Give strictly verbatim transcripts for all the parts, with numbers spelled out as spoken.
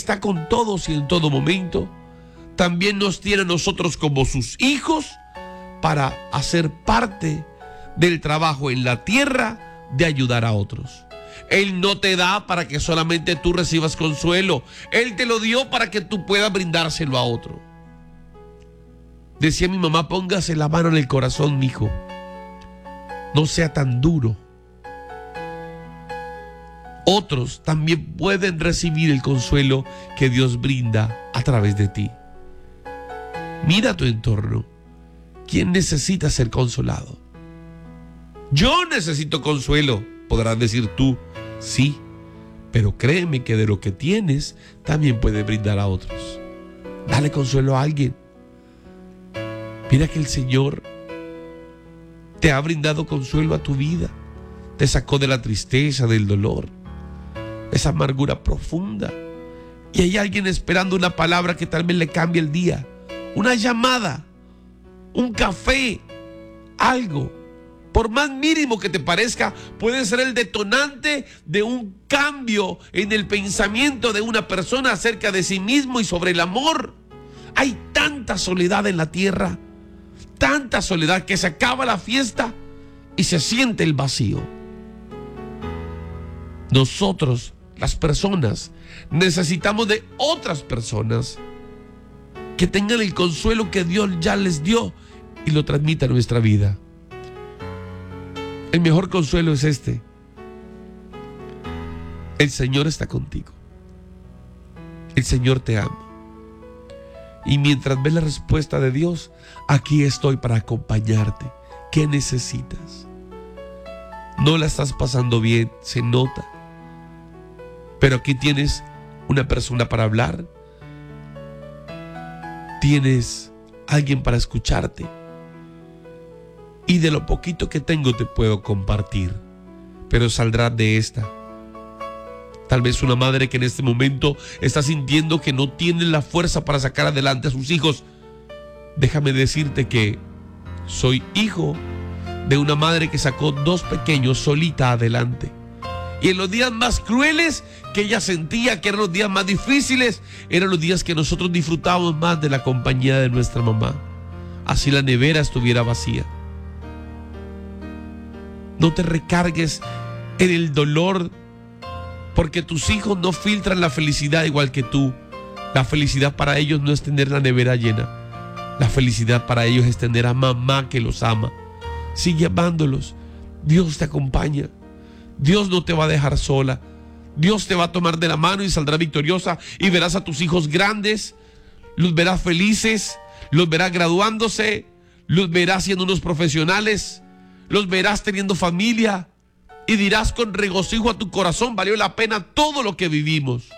está con todos y en todo momento, también nos tiene a nosotros como sus hijos para hacer parte del trabajo en la tierra de ayudar a otros. Él no te da para que solamente tú recibas consuelo. Él te lo dio para que tú puedas brindárselo a otro. Decía mi mamá, póngase la mano en el corazón, mijo. No sea tan duro. Otros también pueden recibir el consuelo que Dios brinda a través de ti. Mira tu entorno. ¿Quién necesita ser consolado? Yo necesito consuelo, podrás decir tú. Sí, pero créeme que de lo que tienes también puedes brindar a otros. Dale consuelo a alguien. Mira que el Señor te ha brindado consuelo a tu vida. Te sacó de la tristeza, del dolor, esa amargura profunda. Y hay alguien esperando una palabra que tal vez le cambie el día. Una llamada, un café, algo. Por más mínimo que te parezca, puede ser el detonante de un cambio en el pensamiento de una persona acerca de sí mismo y sobre el amor. Hay tanta soledad en la tierra, tanta soledad que se acaba la fiesta y se siente el vacío. Nosotros, las personas, necesitamos de otras personas que tengan el consuelo que Dios ya les dio y lo transmitan a nuestra vida. El mejor consuelo es este: el Señor está contigo. El Señor te ama. Y mientras ves la respuesta de Dios, aquí estoy para acompañarte. ¿Qué necesitas? No la estás pasando bien, se nota. Pero aquí tienes una persona para hablar. Tienes alguien para escucharte. Y de lo poquito que tengo te puedo compartir, pero saldrás de esta. Tal vez una madre que en este momento está sintiendo que no tiene la fuerza para sacar adelante a sus hijos. Déjame decirte que soy hijo de una madre que sacó dos pequeños solita adelante. Y en los días más crueles que ella sentía que eran los días más difíciles, eran los días que nosotros disfrutábamos más de la compañía de nuestra mamá. Así la nevera estuviera vacía. No te recargues en el dolor, porque tus hijos no filtran la felicidad igual que tú. La felicidad para ellos no es tener la nevera llena. La felicidad para ellos es tener a mamá que los ama. Sigue amándolos. Dios te acompaña. Dios no te va a dejar sola. Dios te va a tomar de la mano y saldrá victoriosa. Y verás a tus hijos grandes. Los verás felices. Los verás graduándose. Los verás siendo unos profesionales. Los verás teniendo familia y dirás con regocijo a tu corazón: valió la pena todo lo que vivimos.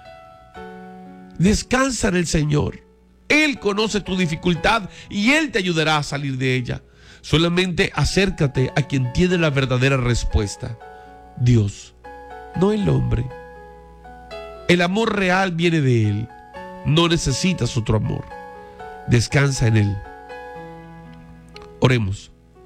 Descansa en el Señor. Él conoce tu dificultad y Él te ayudará a salir de ella. Solamente acércate a quien tiene la verdadera respuesta: Dios, no el hombre. El amor real viene de Él. No necesitas otro amor. Descansa en Él. Oremos.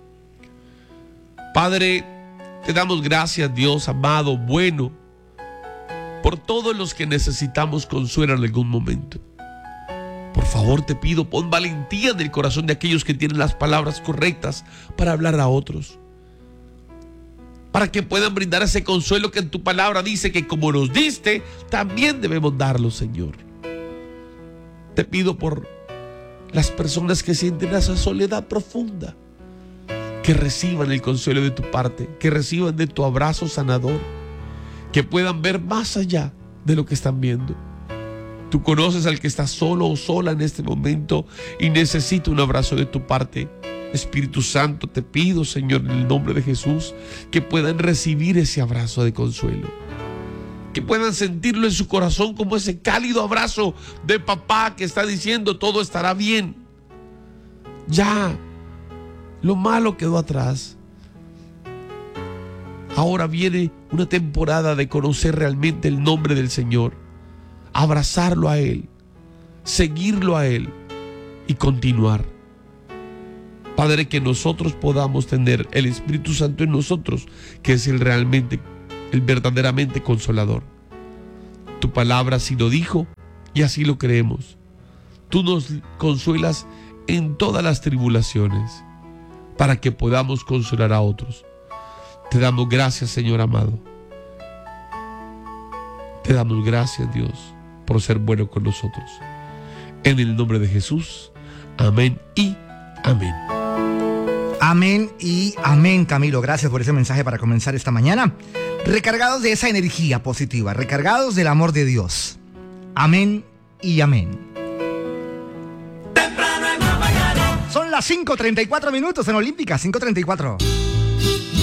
Padre, te damos gracias, Dios amado, bueno, por todos los que necesitamos consuelo en algún momento. Por favor, te pido, pon valentía en el corazón de aquellos que tienen las palabras correctas para hablar a otros, para que puedan brindar ese consuelo que en tu palabra dice que como nos diste, también debemos darlo, Señor. Te pido por las personas que sienten esa soledad profunda, que reciban el consuelo de tu parte, que reciban de tu abrazo sanador, que puedan ver más allá de lo que están viendo. Tú conoces al que está solo o sola en este momento y necesita un abrazo de tu parte. Espíritu Santo, te pido, Señor, en el nombre de Jesús, que puedan recibir ese abrazo de consuelo, que puedan sentirlo en su corazón como ese cálido abrazo de papá que está diciendo: todo estará bien. Ya, lo malo quedó atrás. Ahora viene una temporada de conocer realmente el nombre del Señor, abrazarlo a Él, seguirlo a Él y continuar. Padre, que nosotros podamos tener el Espíritu Santo en nosotros, que es el realmente, el verdaderamente consolador. Tu palabra así lo dijo y así lo creemos. Tú nos consuelas en todas las tribulaciones para que podamos consolar a otros. Te damos gracias, Señor amado. Te damos gracias, Dios, por ser bueno con nosotros. En el nombre de Jesús, amén y amén. Amén y amén, Camilo. Gracias por ese mensaje para comenzar esta mañana. Recargados de esa energía positiva, recargados del amor de Dios. Amén y amén. Son las cinco treinta y cuatro minutos en Olímpica, cinco treinta y cuatro.